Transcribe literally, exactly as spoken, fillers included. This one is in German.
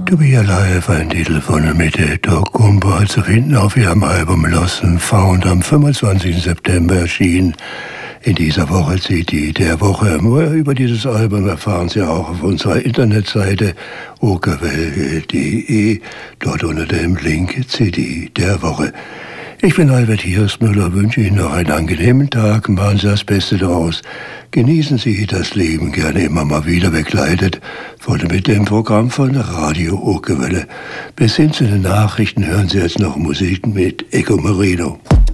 To Be Alive, ein Titel von Mette Tocumbo, zu finden auf ihrem Album Lost and Found, am fünfundzwanzigsten September erschien. In dieser Woche C D der Woche. Mehr über dieses Album erfahren Sie auch auf unserer Internetseite okawelle punkt de, dort unter dem Link C D der Woche. Ich bin Albert Hiersmüller, wünsche Ihnen noch einen angenehmen Tag, machen Sie das Beste daraus. Genießen Sie das Leben, gerne immer mal wieder begleitet, von mit dem Programm von Radio Okawelle. Bis hin zu den Nachrichten hören Sie jetzt noch Musik mit Eco Merino.